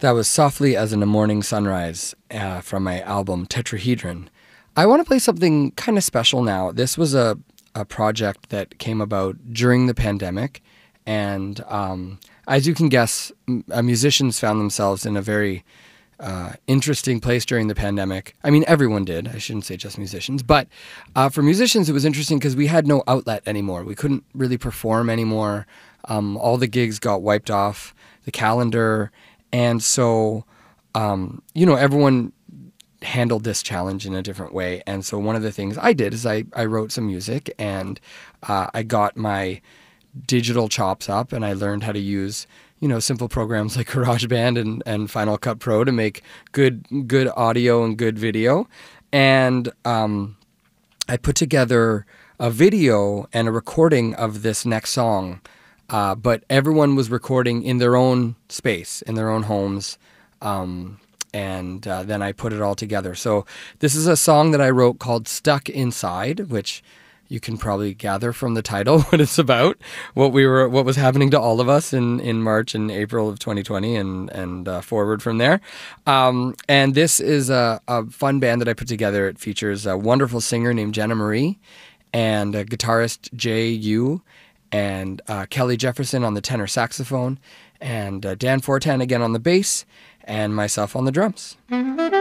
That was Softly as in a Morning Sunrise from my album Tetrahedron. I want to play something kind of special now. This was a project that came about during the pandemic. And as you can guess, musicians found themselves in a very interesting place during the pandemic. I mean, everyone did. I shouldn't say just musicians. But for musicians, it was interesting because we had no outlet anymore. We couldn't really perform anymore. All the gigs got wiped off the calendar. And so, everyone handled this challenge in a different way. And so one of the things I did is I wrote some music, and I got my digital chops up, and I learned how to use, simple programs like GarageBand and Final Cut Pro to make good audio and good video. And I put together a video and a recording of this next song. But everyone was recording in their own space, in their own homes, and then I put it all together. So this is a song that I wrote called Stuck Inside, which you can probably gather from the title what it's about, what was happening to all of us in March and April of 2020 and forward from there. And this is a fun band that I put together. It features a wonderful singer named Jenna Marie and a guitarist Jay Yu, and Kelly Jefferson on the tenor saxophone, and Dan Fortan again on the bass, and myself on the drums.